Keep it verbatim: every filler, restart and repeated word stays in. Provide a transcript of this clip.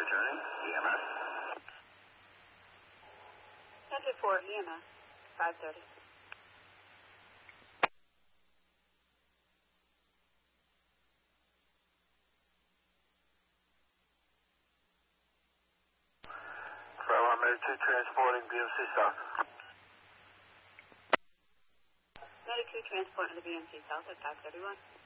returning, E M S. Enter for E M S, five thirty. five one two transporting B M C South. ninety-two transporting to the B M C South at five thirty-one.